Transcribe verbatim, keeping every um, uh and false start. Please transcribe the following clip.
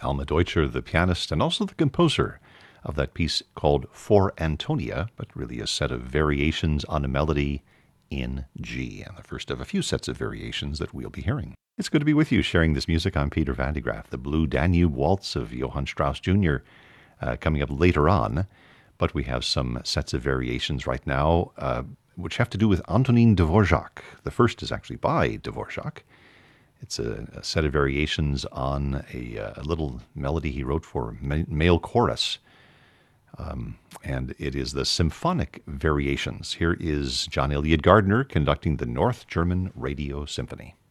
Alma Deutscher, the pianist and also the composer of that piece called For Antonia, but really a set of variations on a melody in G, and the first of a few sets of variations that we'll be hearing. It's good to be with you sharing this music. I'm Peter Van de Graaff. The Blue Danube Waltz of Johann Strauss Junior Uh, coming up later on, but we have some sets of variations right now uh, which have to do with Antonin Dvorak. The first is actually by Dvorak. It's a, a set of variations on a, a little melody he wrote for ma- male chorus, um, and it is the symphonic variations. Here is John Elliott Gardner conducting the North German Radio Symphony.